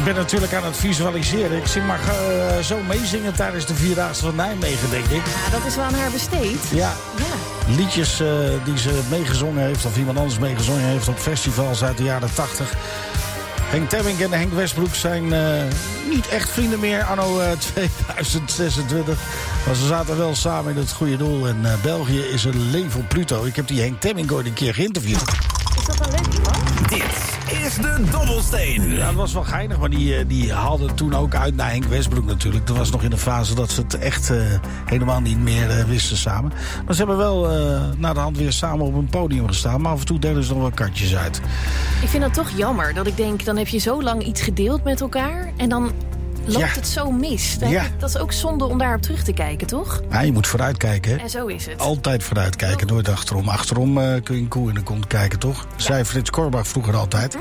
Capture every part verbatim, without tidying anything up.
Ik ben natuurlijk aan het visualiseren. Ik zing maar uh, zo meezingen tijdens de Vierdaagse van Nijmegen, denk ik. Ja, dat is wel aan haar besteed. Ja. ja. Liedjes uh, die ze meegezongen heeft, of iemand anders meegezongen heeft op festivals uit de jaren tachtig. Henk Temmink en Henk Westbroek zijn uh, niet echt vrienden meer anno uh, tweeduizend zesentwintig. Maar ze zaten wel samen in het goede doel. En uh, België is een level Pluto. Ik heb die Henk Temmink ooit een keer geïnterviewd. Is dat een leuk iemand? Dit is de Dobbelsteen. Ja, dat was wel geinig, maar die, die haalde toen ook uit naar Henk Westbroek natuurlijk. Dat was nog in de fase dat ze het echt uh, helemaal niet meer uh, wisten samen. Maar ze hebben wel uh, na de hand weer samen op een podium gestaan. Maar af en toe delen ze nog wel katjes uit. Ik vind dat toch jammer. Dat ik denk, dan heb je zo lang iets gedeeld met elkaar. En dan loopt ja. het zo mis. Dan ja. ik, dat is ook zonde om daarop terug te kijken, toch? Ja, je moet vooruitkijken. Hè? En zo is het. Altijd vooruitkijken, nooit achterom. Achterom uh, kun je een koe in de kont kijken, toch? Ja. Zei Frits Korbach vroeger altijd.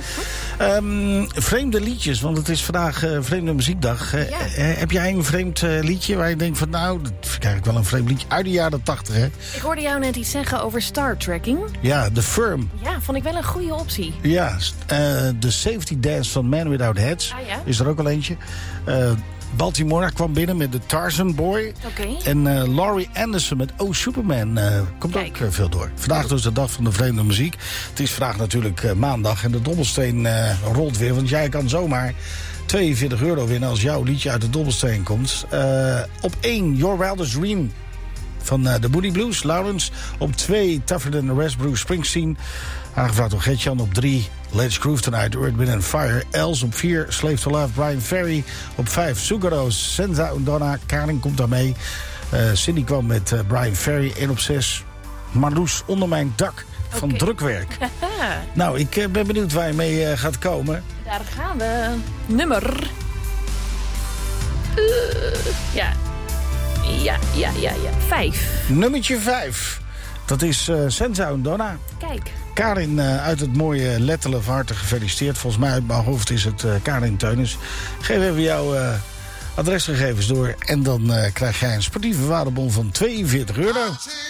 um, vreemde liedjes, want het is vandaag uh, vreemde muziekdag. Uh, ja. uh, heb jij een vreemd uh, liedje waar je denkt van... nou, dat vind ik eigenlijk wel een vreemd liedje uit de jaren tachtig, hè? Ik hoorde jou net iets zeggen over Star Trekking. Ja, The Firm. Ja, vond ik wel een goede optie. Ja, de uh, Safety Dance van Man Without Heads. Ah, ja? Is er ook al eentje. Uh, Baltimore kwam binnen met de Tarzan Boy. Okay. En uh, Laurie Anderson met Oh Superman uh, komt Kijk. ook uh, veel door. Vandaag dus de dag van de vreemde muziek. Het is vandaag natuurlijk uh, maandag en de Dobbelsteen uh, rolt weer. Want jij kan zomaar tweeënveertig euro winnen als jouw liedje uit de Dobbelsteen komt. Uh, op één, Your Wildest Dream van uh, de Moody Blues, Lawrence. Op twee, Tougher Than The Rest, Bruce Springsteen. Aangevraagd door Gertjan. Op drie, Let's Groove Tonight, Earth, Wind and Fire. Els op vier, Slave to Love, Brian Ferry. Op vijf, Sugaro's, Senza en Donna. Karin komt daarmee. Uh, Cindy kwam met uh, Brian Ferry. En op zes, Marloes, Onder Mijn Dak van okay. Drukwerk. Nou, ik uh, ben benieuwd waar je mee uh, gaat komen. Daar gaan we. Nummer. Uh, ja. Ja, ja, ja, ja. Vijf. Nummertje vijf. Dat is uh, Senza en Donna. Kijk. Karin uh, uit het mooie Lettelen van harte gefeliciteerd. Volgens mij uit mijn hoofd is het uh, Karin Teunis. Geef even jouw uh, adresgegevens door. En dan uh, krijg jij een sportieve waardebon van tweeënveertig euro.